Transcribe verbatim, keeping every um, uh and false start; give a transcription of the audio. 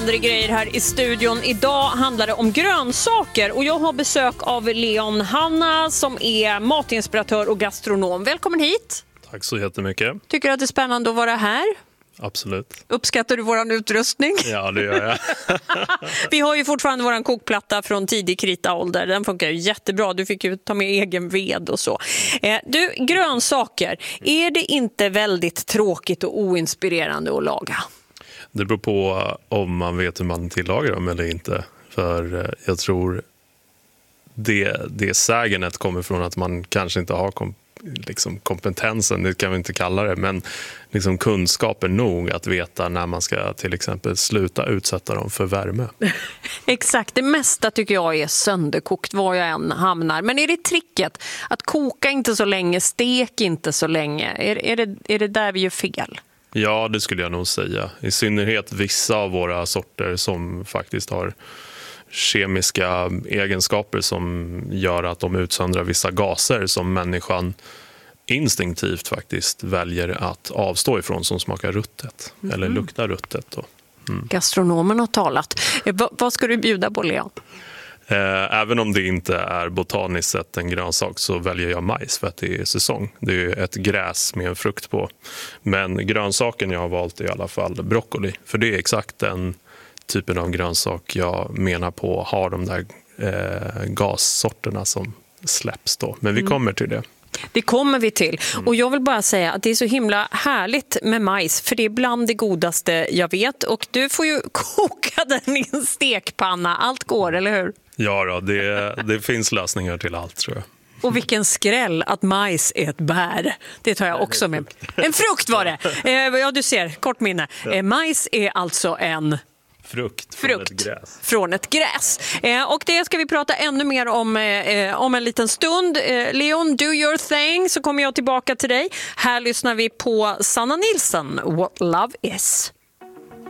Andra grejer här i studion. Idag handlar det om grönsaker och jag har besök av Leon Hanna som är matinspiratör och gastronom. Välkommen hit. Tack så jättemycket. Tycker du att det är spännande att vara här? Absolut. Uppskattar du våran utrustning? Ja, det gör jag. Vi har ju fortfarande våran kokplatta från tidig kritaålder. Den funkar ju jättebra. Du fick ju ta med egen ved och så. Eh, du, grönsaker. Är det inte väldigt tråkigt och oinspirerande att laga? Det beror på om man vet hur man tillagar dem eller inte. För jag tror det, det sägenet kommer från att man kanske inte har kom, liksom kompetensen, det kan vi inte kalla det, men liksom kunskapen nog att veta när man ska till exempel sluta utsätta dem för värme. Exakt, det mesta tycker jag är sönderkokt var jag än hamnar. Men är det tricket att koka inte så länge, stek inte så länge? Är, är, det, är det där vi gör fel? Ja, det skulle jag nog säga. I synnerhet vissa av våra sorter som faktiskt har kemiska egenskaper som gör att de utsöndrar vissa gaser som människan instinktivt faktiskt väljer att avstå ifrån, som smakar ruttet mm. eller luktar ruttet. Då. Mm. Gastronomen har talat. V- vad ska du bjuda på, Leon? Även om det inte är botaniskt sett en grönsak så väljer jag majs för att det är säsong. Det är ett gräs med en frukt på. Men grönsaken jag har valt är i alla fall broccoli. För det är exakt den typen av grönsak jag menar på har de där eh, gassorterna som släpps då. Men vi kommer till det. Det kommer vi till. Och jag vill bara säga att det är så himla härligt med majs. För det är bland det godaste jag vet. Och du får ju koka den i en stekpanna. Allt går, eller hur? Ja då, det, det finns lösningar till allt, tror jag. Och vilken skräll att majs är ett bär. Det tar jag också med. En frukt var det. Eh, ja, du ser, kort minne. Eh, majs är alltså en... Frukt från Frukt ett gräs. Från ett gräs. Eh, och det ska vi prata ännu mer om eh, om en liten stund. Eh, Leon, do your thing, så kommer jag tillbaka till dig. Här lyssnar vi på Sanna Nilsson, What Love Is.